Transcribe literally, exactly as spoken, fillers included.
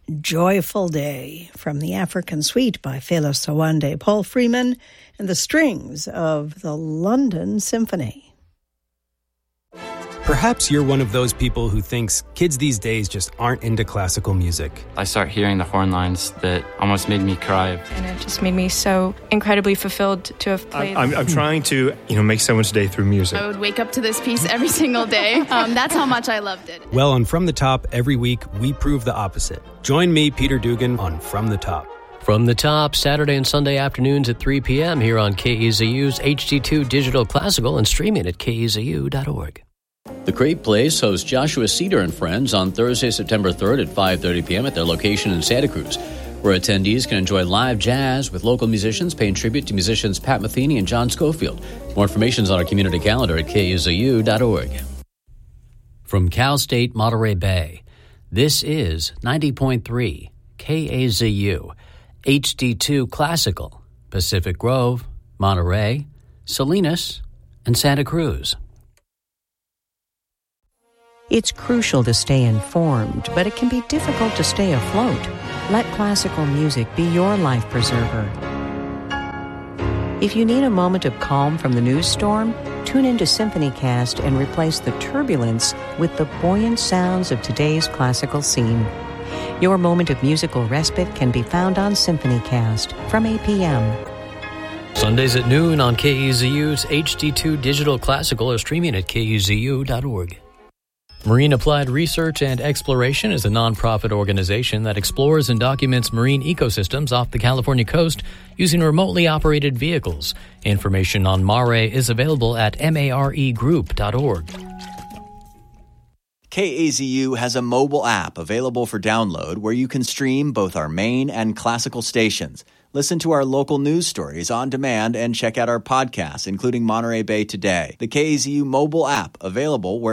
Joyful Day from the African Suite by Fela Sowande, Paul Freeman, and the strings of the London Symphony. Perhaps you're one of those people who thinks kids these days just aren't into classical music. I start hearing the horn lines that almost made me cry. And it just made me so incredibly fulfilled to have played. I'm, I'm, I'm trying to, you know, make someone's day through music. I would wake up to this piece every single day. Um, that's how much I loved it. Well, on From the Top, every week, we prove the opposite. Join me, Peter Dugan, on From the Top. From the Top, Saturday and Sunday afternoons at three p.m. here on K E Z U's H D two Digital Classical and streaming at K E Z U dot org. The Crate Place hosts Joshua Cedar and Friends on Thursday, September third at five thirty p.m. at their location in Santa Cruz, where attendees can enjoy live jazz with local musicians paying tribute to musicians Pat Metheny and John Schofield. More information is on our community calendar at K E Z U dot org. From Cal State Monterey Bay, this is ninety point three K A Z U, H D two Classical, Pacific Grove, Monterey, Salinas, and Santa Cruz. It's crucial to stay informed, but it can be difficult to stay afloat. Let classical music be your life preserver. If you need a moment of calm from the news storm, tune into SymphonyCast and replace the turbulence with the buoyant sounds of today's classical scene. Your moment of musical respite can be found on SymphonyCast from eight p.m. Sundays at noon on K E Z U's H D two Digital Classical or streaming at K E Z U dot org. Marine Applied Research and Exploration is a nonprofit organization that explores and documents marine ecosystems off the California coast using remotely operated vehicles. Information on MARE is available at mare group dot org. K A Z U has a mobile app available for download where you can stream both our main and classical stations. Listen to our local news stories on demand and check out our podcasts, including Monterey Bay Today. The K A Z U mobile app, available where